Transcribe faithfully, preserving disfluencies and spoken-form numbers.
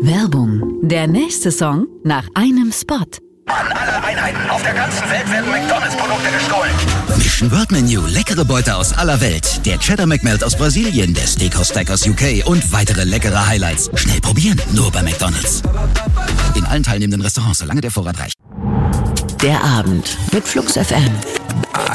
Werbung. Der nächste Song nach einem Spot. An alle Einheiten auf der ganzen Welt werden McDonalds-Produkte gestohlen. Mission World Menu, leckere Beute aus aller Welt. Der Cheddar McMelt aus Brasilien, der Steakhouse Stack aus U K und weitere leckere Highlights. Schnell probieren, nur bei McDonalds. In allen teilnehmenden Restaurants, solange der Vorrat reicht. Der Abend mit Flux F M.